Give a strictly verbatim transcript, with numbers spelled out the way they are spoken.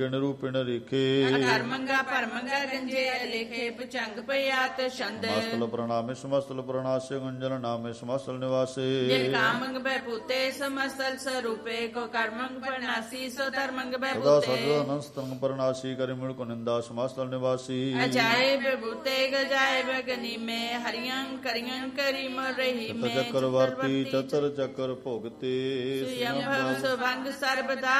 ਨਿਰੂਪਿਣ ਰੇਖੇ ਅਕਰਮੰਗਾ ਭਰਮੰਗਾ ਗੰਜੇ ਅਲੇਖੇ ਪਚੰਗ ਪਿਆਤ ਛੰਦ ਮਸਤਲ ਪ੍ਰਣਾਮੇ ਸਮਸਤਲ ਪ੍ਰਣਾਸੇ ਗੁੰਜਲ ਨਾਮੇ ਸਮਸਤਲ ਨਿਵਾਸੇ ਜੇ ਕਾਮੰਗ ਬੈ ਪੂਤੇ ਸਮਸਤਲ ਸਰੂਪੇ ਕੋ ਕਰਮੰਗ ਪ੍ਰਣਾਸੀ ਸੋ ਧਰਮੰਗ ਬੈ ਸਦਾ ਪੂਤੇ ਸਦਾ ਨਸਤੰਗ ਪ੍ਰਣਾਸੀ ਕਰਿ ਮਿਲ ਕੋ ਨਿੰਦਾ ਸਮਸਤਲ ਨਿਵਾਸੀ ਅਜਾਏ ਬਬੂਤੇ ਗਜਾਏ ਬਗਨੀ ਮੇ ਹਰੀਆਂ ਕਰੀਆਂ ਕਰੀ ਮਰ ਰਹੀ ਮੇ ਚੱਕਰਵਰਤੀ ਚਤਰ ਚੱਕਰ ਭੋਗਤੇ ਸੁਯੰ ਭਵ ਸੁਭੰਗ ਸਰਬਦਾ